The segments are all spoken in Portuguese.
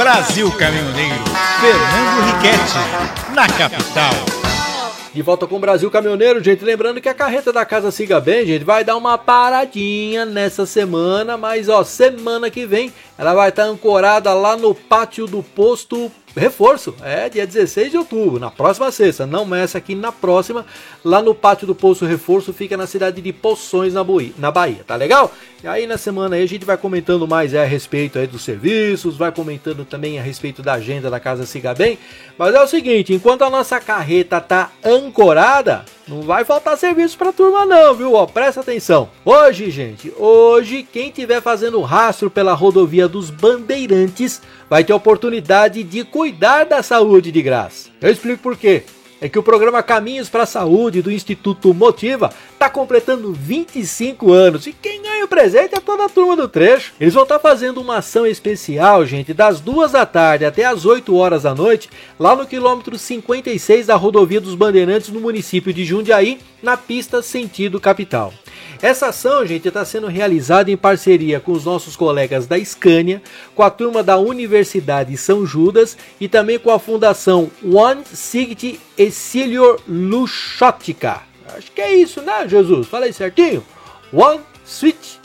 Brasil Caminhoneiro, Fernando Riquetti, na capital. De volta com o Brasil Caminhoneiro, gente, lembrando que a carreta da Casa Siga Bem, gente, vai dar uma paradinha nessa semana, mas ó, semana que vem ela vai estar ancorada lá no pátio do posto Reforço, dia 16 de outubro, na próxima sexta, não essa aqui, na próxima, lá no pátio do posto Reforço, fica na cidade de Poções, na Bahia, tá legal? E aí na semana aí a gente vai comentando mais a respeito aí dos serviços, vai comentando também a respeito da agenda da Casa Siga Bem, mas é o seguinte, enquanto a nossa carreta tá ancorada, não vai faltar serviço pra turma não, viu? Ó, presta atenção. Hoje, gente, quem tiver fazendo rastro pela rodovia dos Bandeirantes vai ter oportunidade de cuidar da saúde de graça. Eu explico por quê. É que o programa Caminhos para a Saúde do Instituto Motiva está completando 25 anos e quem ganha o presente é toda a turma do trecho. Eles vão estar fazendo uma ação especial, gente, das 2 da tarde até as 8 horas da noite, lá no quilômetro 56 da rodovia dos Bandeirantes, no município de Jundiaí, na pista sentido capital. Essa ação, gente, está sendo realizada em parceria com os nossos colegas da Scania, com a turma da Universidade São Judas e também com a Fundação One Sight Essilor Luxottica. Acho que é isso, né, Jesus? Falei certinho? One Sight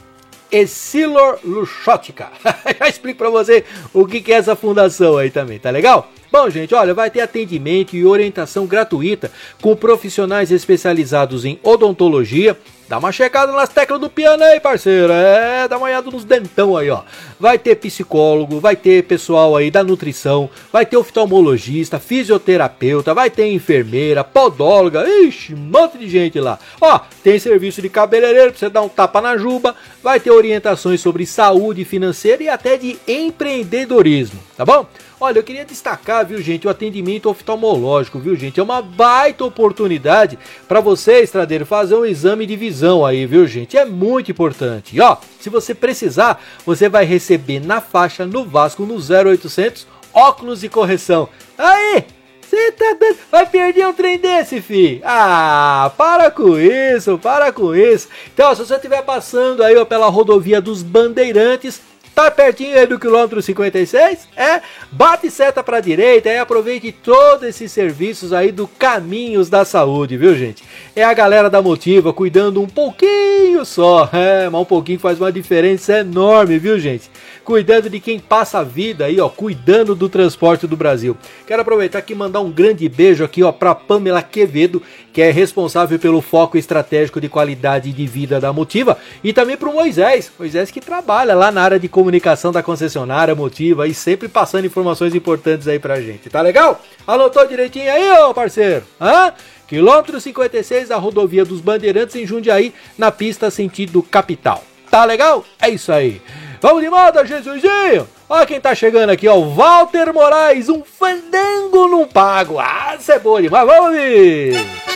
Essilor Luxottica. Já explico para você o que é essa fundação aí também, tá legal? Bom, gente, olha, vai ter atendimento e orientação gratuita com profissionais especializados em odontologia. Dá uma checada nas teclas do piano aí, parceiro. Dá uma olhada nos dentão aí, ó. Vai ter psicólogo, vai ter pessoal aí da nutrição, vai ter oftalmologista, fisioterapeuta, vai ter enfermeira, podóloga, ixi, um monte de gente lá. Ó, tem serviço de cabeleireiro pra você dar um tapa na juba, vai ter orientações sobre saúde financeira e até de empreendedorismo, tá bom? Olha, eu queria destacar, viu, gente, o atendimento oftalmológico, viu, gente? É uma baita oportunidade para você, estradeiro, fazer um exame de visão aí, viu, gente? É muito importante. E, ó, se você precisar, você vai receber na faixa, no Vasco, no 0800, óculos e correção. Aí! Você tá dando... Vai perder um trem desse, fi? Ah, para com isso, para com isso. Então, ó, se você estiver passando aí, ó, pela rodovia dos Bandeirantes, tá pertinho aí do quilômetro 56? Bate seta pra direita e aproveite todos esses serviços aí do Caminhos da Saúde, viu, gente? É a galera da Motiva cuidando um pouquinho só, mas um pouquinho faz uma diferença enorme, viu, gente? Cuidando de quem passa a vida aí, ó, cuidando do transporte do Brasil. Quero aproveitar aqui e mandar um grande beijo aqui, ó, pra Pamela Quevedo, que é responsável pelo foco estratégico de qualidade de vida da Motiva, e também pro Moisés que trabalha lá na área de comunicação da concessionária Motiva e sempre passando informações importantes aí pra gente, tá legal? Anotou direitinho aí, ô parceiro? Quilômetro 56 da rodovia dos Bandeirantes em Jundiaí, na pista sentido capital. Tá legal? É isso aí. Vamos de moda, Jesusinho! Olha quem tá chegando aqui, ó, Walter Moraes, um fandango não pago. Isso é bom demais, vamos ver!